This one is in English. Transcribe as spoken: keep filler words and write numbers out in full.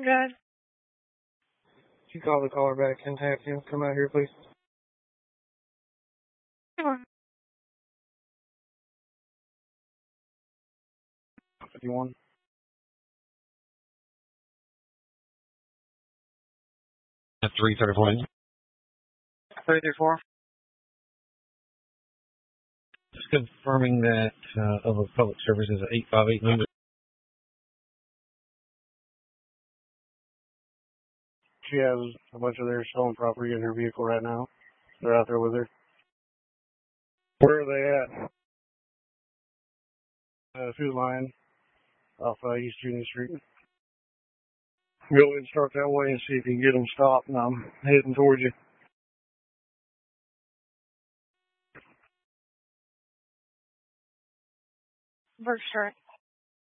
Good. Could you call the caller back and have him come out here, please? Sure. fifty-one. At three thirty-four. three thirty-four. Just confirming that uh, of a public service is an eight five eight number. She has a bunch of their stolen property in her vehicle right now. They're out there with her. Where are they at? Uh, Food Line off uh, East Union Street. Go ahead and start that way and see if you can get them stopped, and I'm heading towards you. Berkshire.